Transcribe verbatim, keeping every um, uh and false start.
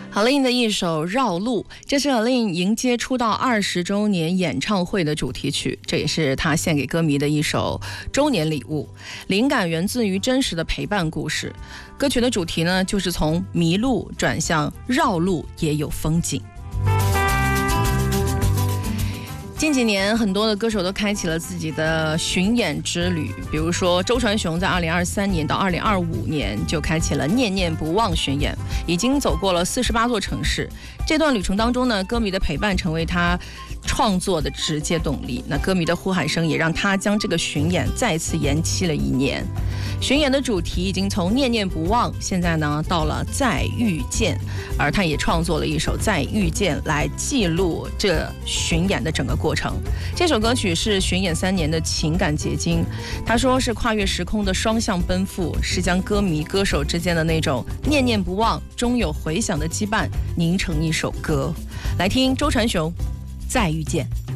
何令的一首《绕路》，这是何令迎接出道二十周年演唱会的主题曲，这也是他献给歌迷的一首周年礼物。灵感源自于真实的陪伴故事。歌曲的主题呢，就是从迷路转向绕路也有风景。近几年，很多的歌手都开启了自己的巡演之旅，比如说周传雄在二零二三年到二零二五年就开启了念念不忘巡演，已经走过了四十八座城市。这段旅程当中呢，歌迷的陪伴成为他创作的直接动力。那歌迷的呼喊声也让他将这个巡演再次延期了一年。巡演的主题已经从念念不忘，现在呢到了再遇见，而他也创作了一首《再遇见》来记录这巡演的整个过程。这首歌曲是巡演三年的情感结晶，他说是跨越时空的双向奔赴，是将歌迷歌手之间的那种念念不忘终有回响的羁绊凝成一首歌。来听周传雄《再遇见》。